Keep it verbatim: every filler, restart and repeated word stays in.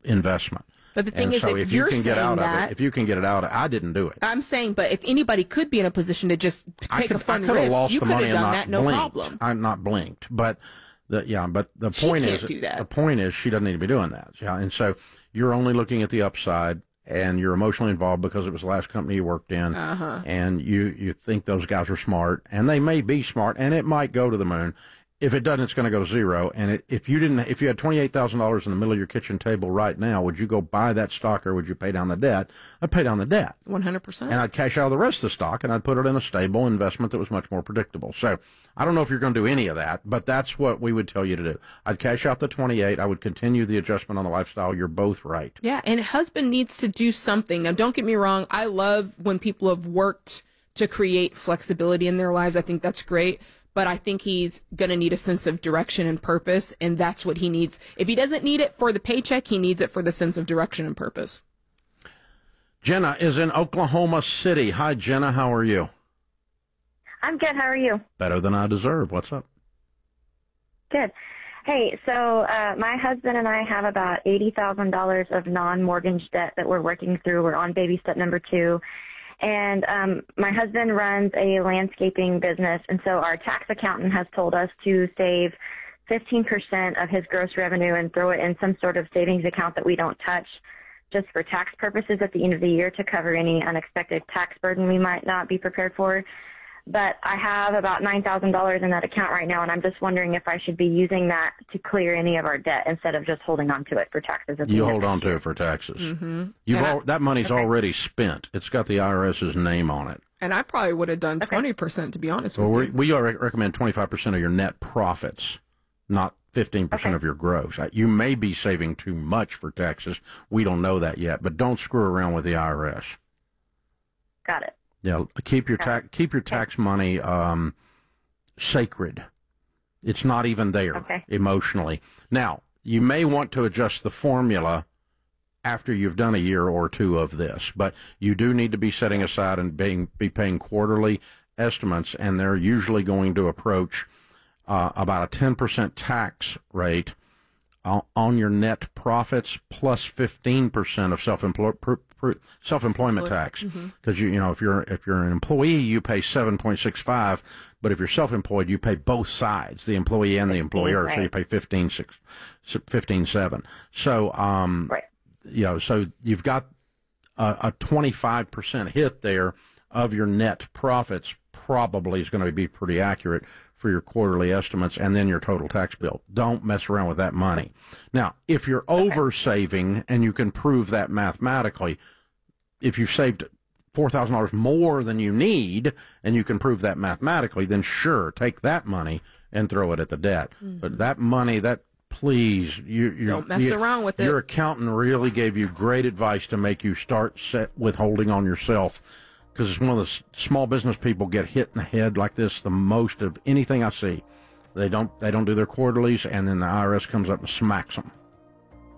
investment. But the thing and is, so if, if you're you can get saying out that, of it, if you can get it out, of, I didn't do it. I'm saying, but if anybody could be in a position to just I take could, a fun I could have risk, lost you the could money have and done not that, no blinked. problem. I'm not blinked, but the yeah, but the She point can't is, do that. the point is, she doesn't need to be doing that. Yeah, and so you're only looking at the upside, and you're emotionally involved because it was the last company you worked in, uh-huh. and you you think those guys are smart, and they may be smart, and it might go to the moon. If it doesn't, it's going to go to zero. And it, if you didn't, if you had twenty-eight thousand dollars in the middle of your kitchen table right now, would you go buy that stock or would you pay down the debt? I'd pay down the debt. one hundred percent. And I'd cash out of the rest of the stock and I'd put it in a stable investment that was much more predictable. So I don't know if you're going to do any of that, but that's what we would tell you to do. I'd cash out the twenty-eight. I would continue the adjustment on the lifestyle. You're both right. Yeah. And husband needs to do something. Now, don't get me wrong. I love when people have worked to create flexibility in their lives. I think that's great. But I think he's going to need a sense of direction and purpose, and that's what he needs. If he doesn't need it for the paycheck, he needs it for the sense of direction and purpose. Jenna is in Oklahoma City. Hi, Jenna. How are you? I'm good. How are you? Better than I deserve. What's up? Good. Hey, so uh, my husband and I have about eighty thousand dollars of non-mortgage debt that we're working through. We're on baby step number two. And um, my husband runs a landscaping business, and so our tax accountant has told us to save fifteen percent of his gross revenue and throw it in some sort of savings account that we don't touch, just for tax purposes at the end of the year to cover any unexpected tax burden we might not be prepared for. But I have about nine thousand dollars in that account right now, and I'm just wondering if I should be using that to clear any of our debt instead of just holding on to it for taxes. At the You end hold of on the to year. it for taxes. Mm-hmm. You've I, al- that money's okay. already spent. It's got the IRS's name on it. And I probably would have done Okay. twenty percent, to be honest Well, with we, you. we recommend twenty-five percent of your net profits, not fifteen percent Okay. of your gross. You may be saving too much for taxes. We don't know that yet, but don't screw around with the I R S. Got it. Yeah, keep your Got tax keep your tax money um, sacred. It's not even there Okay. emotionally. Now, you may want to adjust the formula after you've done a year or two of this, but you do need to be setting aside and being be paying quarterly estimates, and they're usually going to approach uh, about a ten percent tax rate on, on your net profits plus fifteen percent of self-employ, pr- pr- self-employment tax. Because you you know if you're if you're an employee, you pay seven point six five, but if you're self-employed, you pay both sides, the employee and the employer, right. so you pay fifteen six, fifteen seven. So um, Right. you know, so you've got a, a twenty-five percent hit there of your net profits. Probably is going to be pretty accurate for your quarterly estimates and then your total tax bill. Don't mess around with that money. Now, if you're over saving and you can prove that mathematically, if you've saved four thousand dollars more than you need and you can prove that mathematically, then sure, take that money and throw it at the debt. Mm-hmm. But that money, that please, you, you Don't mess you, around with it. Your accountant really gave you great advice to make you start set withholding on yourself. Because it's one of the s- small business people get hit in the head like this the most of anything I see. They don't they don't do their quarterlies, and then the I R S comes up and smacks them.